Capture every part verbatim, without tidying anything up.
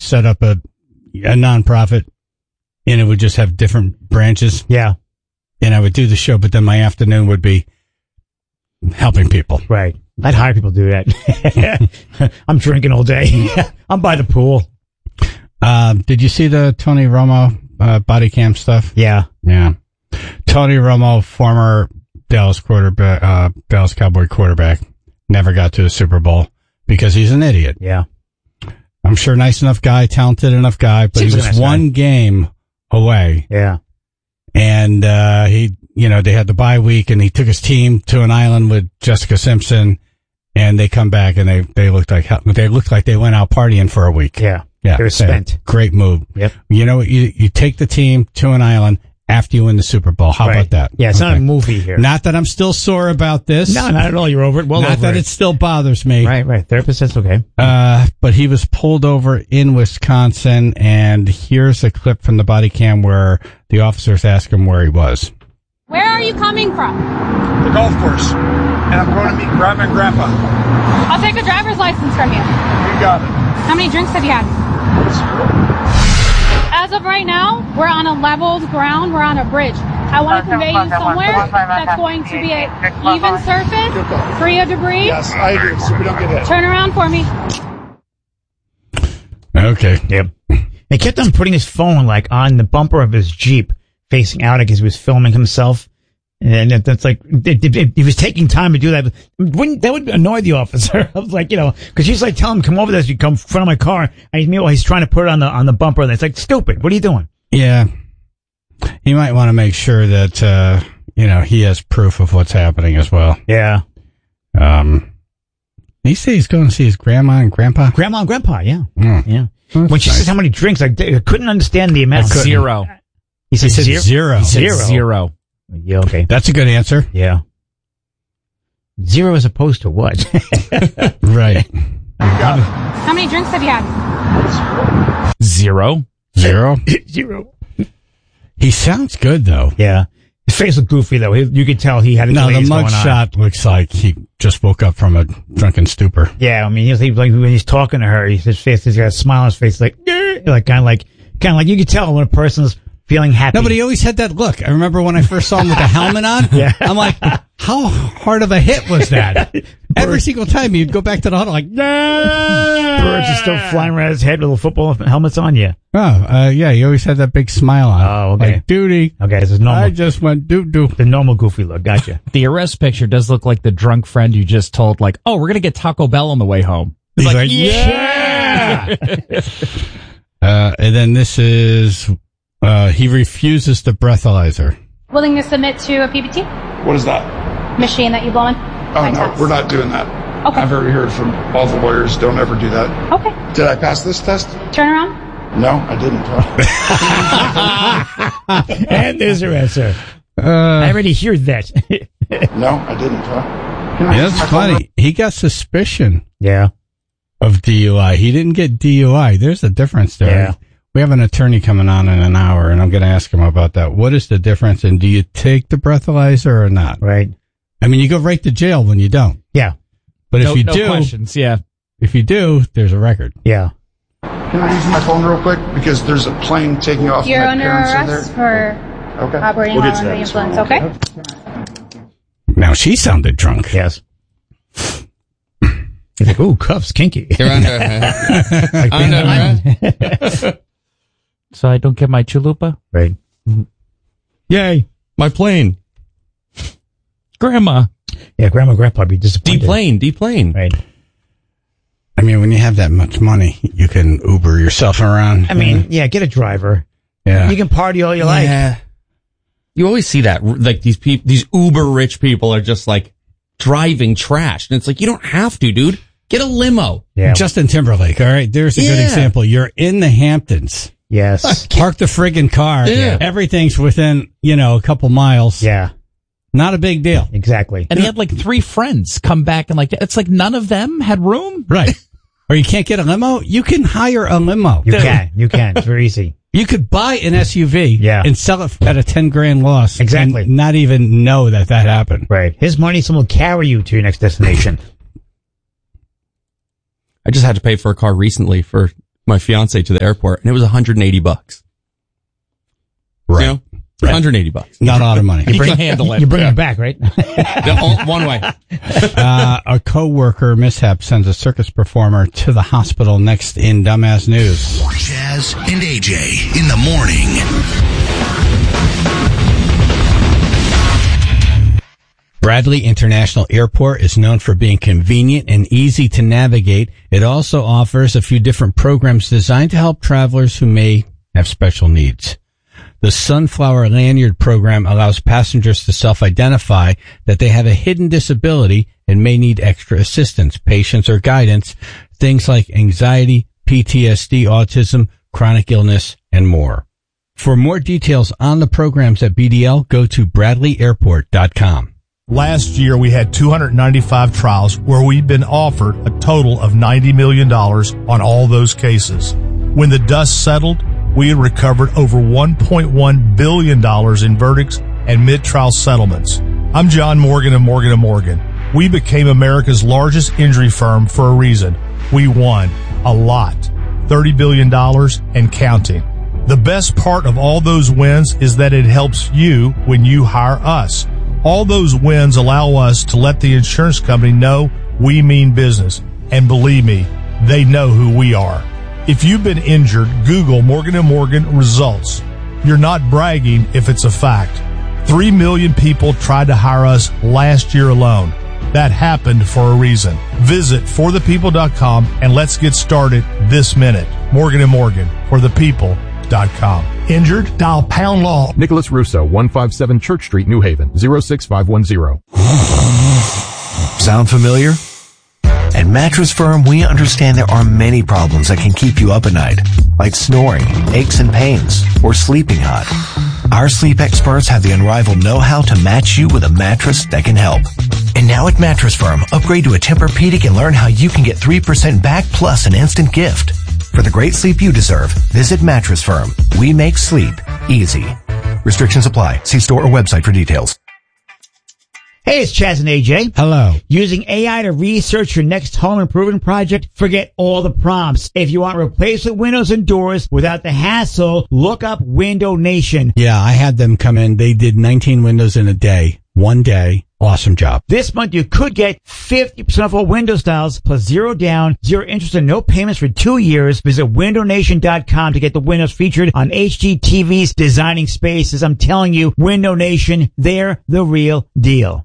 set up a a nonprofit, and it would just have different branches. Yeah. And I would do the show, but then my afternoon would be helping people. Right. I'd hire people to do that. I'm drinking all day. I'm by the pool. Um, did you see the Tony Romo uh, body cam stuff? Yeah. Yeah. Tony Romo, former Dallas quarterback, uh, Dallas Cowboy quarterback, never got to the Super Bowl because he's an idiot. Yeah. I'm sure nice enough guy, talented enough guy, but Seems he was nice one guy. game away. Yeah. And, uh, he, you know, they had the bye week and he took his team to an island with Jessica Simpson and they come back and they, they looked like, they looked like they went out partying for a week. Yeah. Yeah. They were spent. Great move. Yep. You know, you, you take the team to an island after you win the Super Bowl. How Right. about that? Yeah, it's Okay. not a movie here. Not that I'm still sore about this. No, not at all. You're over it. Well Not over that it. it still bothers me. Right, right. Therapist says okay. Uh, but he was pulled over in Wisconsin, and here's a clip from the body cam where the officers ask him where he was. Where are you coming from? The golf course. And I'm going to meet Grandma and Grandpa. I'll take a driver's license from you. You got it. How many drinks have you had? As of right now, we're on a leveled ground. We're on a bridge. I want to convey you somewhere that's going to be an even surface, free of debris. Yes, I agree, so we don't get hit. Turn around for me. Okay. Yep. They kept on putting his phone like on the bumper of his Jeep, facing out because he was filming himself. And it, that's like, it, it, it, he was taking time to do that. Wouldn't, that would annoy the officer. I was like, you know, cause she's like, tell him, come over there. You come in front of my car. And meanwhile, he's trying to put it on the, on the bumper. And it's like, stupid. What are you doing? Yeah. He might want to make sure that, uh, you know, he has proof of what's happening as well. Yeah. Um, he said he's going to see his grandma and grandpa. Grandma and grandpa. Yeah. Mm. Yeah. That's When she nice. says how many drinks, I, I couldn't understand the amount. Zero. He said, He said zero. zero. He said Zero. zero. Yeah. Okay. That's a good answer. Yeah. Zero as opposed to what? Right. How many drinks have you had? Zero. Zero. Zero. He sounds good though. Yeah. His face looked goofy though. He, you could tell he had a No, the glaze mug going on. shot looks like he just woke up from a drunken stupor. Yeah, I mean, he was he, like when he's talking to her, he's, his face, he's got a smile on his face, like, "Grr," like kind of like, kind of like you could tell when a person's feeling happy. No, but he always had that look. I remember when I first saw him with the helmet on. Yeah. I'm like, how hard of a hit was that? Every single time you'd go back to the huddle like, nah! Birds are still flying around his head with little football helmets on. Yeah. Oh, uh, yeah, he always had that big smile on. Oh, okay. Like, duty. Okay, this is normal. I just went doo doo. The normal goofy look. Gotcha. The arrest picture does look like the drunk friend you just told, like, oh, we're going to get Taco Bell on the way home. He's, He's like, like, yeah! Uh, and then this is, uh, he refuses the breathalyzer. Willing to submit to a P P T What is that? machine that you blow in? Oh, no, we're not doing that. Okay. I've already heard from all the lawyers, don't ever do that. Okay. Did I pass this test? Turn around. No, I didn't. And there's your answer. Uh, I already hear that. No, I didn't. Can I yeah, use my that's phone? funny. He got suspicion Yeah. of D U I. He didn't get D U I. There's a difference there. Yeah. We have an attorney coming on in an hour, and I'm going to ask him about that. What is the difference, and do you take the breathalyzer or not? Right. I mean, you go right to jail when you don't. Yeah. But no, if you no do, questions, yeah. if you do, there's a record. Yeah. Can I use my phone real quick? Because there's a plane taking off. You're my under parents are arrest there. for Okay. operating We'll while get to under the that. influence, okay? Now, she sounded drunk. Yes. He's like, ooh, cuffs, kinky. You're under, Like, under man. So I don't get my chalupa? Right. Yay, my plane. Grandma. Yeah, grandma, grandpa would be disappointed. Deplane, deplane. Right. I mean, when you have that much money, you can Uber yourself around. I mean, yeah, get a driver. yeah. You can party all you like. Yeah. You always see that, like these people, these uber rich people are just like driving trash. And it's like, you don't have to, dude. Get a limo. Yeah. Justin Timberlake, all right? There's a good Yeah. example. You're in the Hamptons. Yes. Park the friggin' car. Yeah. Everything's within, you know, a couple miles. Yeah. Not a big deal. Exactly. And he had like three friends come back and like, it's like none of them had room. Right. Or you can't get a limo? You can hire a limo. You can. You can. It's very easy. You could buy an S U V Yeah. and sell it at a ten grand loss. Exactly. And not even know that that happened. Right. His money, someone will carry you to your next destination. I just had to pay for a car recently for my fiance to the airport, and it was one hundred eighty bucks. Right. You know? Right. one hundred eighty bucks. Not a lot of money. You can handle it. You bring Yeah. it back, right? No, oh, one way. uh, a co-worker mishap sends a circus performer to the hospital. Next in Dumbass News. Chaz and A J in the morning. Bradley International Airport is known for being convenient and easy to navigate. It also offers a few different programs designed to help travelers who may have special needs. The Sunflower Lanyard program allows passengers to self-identify that they have a hidden disability and may need extra assistance, patience, or guidance, things like anxiety, P T S D, autism, chronic illness, and more. For more details on the programs at B D L, go to bradley airport dot com. Last year, we had two hundred ninety-five trials where we've been offered a total of ninety million dollars on all those cases. When the dust settled, we had recovered over one point one billion dollars in verdicts and mid-trial settlements. I'm John Morgan of Morgan and Morgan. We became America's largest injury firm for a reason. We won a lot, thirty billion dollars and counting. The best part of all those wins is that it helps you when you hire us. All those wins allow us to let the insurance company know we mean business. And believe me, they know who we are. If you've been injured, Google Morgan and Morgan results. You're not bragging if it's a fact. Three million people tried to hire us last year alone. That happened for a reason. Visit for the people dot com and let's get started this minute. Morgan and Morgan, for the people dot com. Injured? Dial pound law. Nicholas Russo, one fifty-seven Church Street, New Haven, zero six five one zero. Sound familiar? At Mattress Firm, we understand there are many problems that can keep you up at night, like snoring, aches and pains, or sleeping hot. Our sleep experts have the unrivaled know-how to match you with a mattress that can help. And now at Mattress Firm, upgrade to a Tempur-Pedic and learn how you can get three percent back plus an instant gift. For the great sleep you deserve, visit Mattress Firm. We make sleep easy. Restrictions apply. See store or website for details. Hey, it's Chaz and A J. Hello. Using A I to research your next home improvement project? Forget all the prompts. If you want replacement windows and doors without the hassle, look up Window Nation. Yeah, I had them come in. They did nineteen windows in a day. One day. Awesome job. This month you could get fifty percent off all window styles plus zero down, zero interest and no payments for two years. Visit window nation dot com to get the windows featured on H G T V's Designing Spaces. I'm telling you, Window Nation, they're the real deal.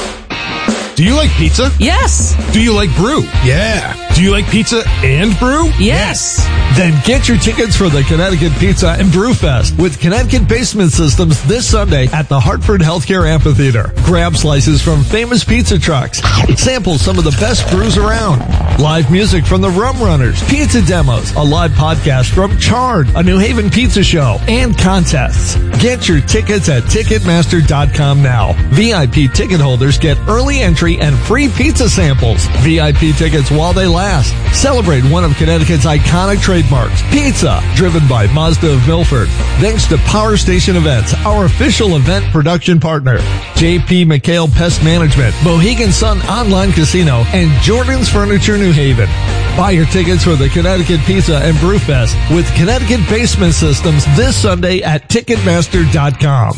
Do you like pizza? Yes. Do you like brew? Yeah. Do you like pizza and brew? Yes. Then get your tickets for the Connecticut Pizza and Brew Fest with Connecticut Basement Systems this Sunday at the Hartford Healthcare Amphitheater. Grab slices from famous pizza trucks. Sample some of the best brews around. Live music from the Rum Runners. Pizza demos. A live podcast from Charred, a New Haven pizza show. And contests. Get your tickets at ticketmaster dot com now. V I P ticket holders get early entry and free pizza samples. V I P tickets while they last. Celebrate one of Connecticut's iconic trademarks, pizza, driven by Mazda of Milford. Thanks to Power Station Events, our official event production partner, J P McHale Pest Management, Mohegan Sun Online Casino, and Jordan's Furniture New Haven. Buy your tickets for the Connecticut Pizza and Brew Fest with Connecticut Basement Systems this Sunday at ticketmaster dot com.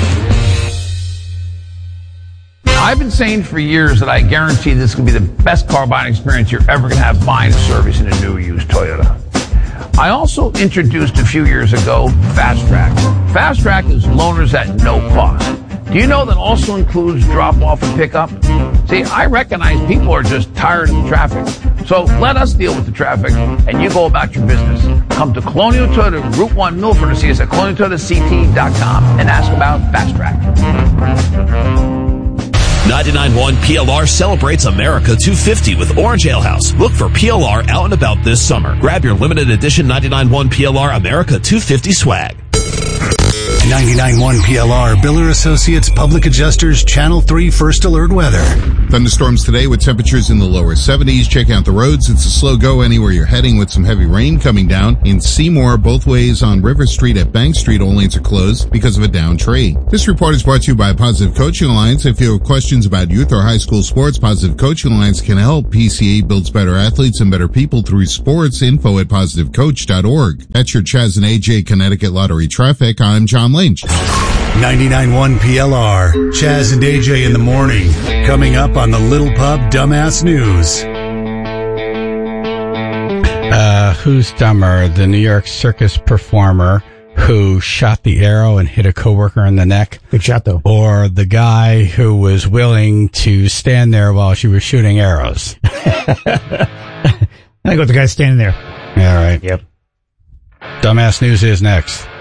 I've been saying for years that I guarantee this could be the best car buying experience you're ever going to have buying a service in a new used Toyota. I also introduced a few years ago Fast Track. Fast Track is loaners at no cost. Do you know that also includes drop off and pickup? See, I recognize people are just tired of the traffic. So let us deal with the traffic and you go about your business. Come to Colonial Toyota, Route one Milford, to see us at colonial toyota c t dot com and ask about Fast Track. ninety-nine point one P L R celebrates America two fifty with Orange Ale House. Look for P L R out and about this summer. Grab your limited edition ninety-nine point one P L R America two fifty swag. ninety-nine point one P L R Biller Associates Public Adjusters Channel three First Alert Weather. Thunderstorms today with temperatures in the lower seventies. Check out the roads. It's a slow go anywhere you're heading with some heavy rain coming down. In Seymour, both ways on River Street at Bank Street, all lanes are closed because of a down tree. This report is brought to you by Positive Coaching Alliance. If you have questions about youth or high school sports, Positive Coaching Alliance can help. P C A builds better athletes and better people through sports. Info at positive coach dot org. That's your Chaz and A J Connecticut Lottery traffic. I'm John Lynch. ninety-nine point one P L R. Chaz and A J in the morning. Coming up on the Little Pub Dumbass News. Uh, who's dumber? The New York circus performer who shot the arrow and hit a coworker in the neck? Big shot, though. Or the guy who was willing to stand there while she was shooting arrows? I go with the guy standing there. All right. Yep. Dumbass News is next.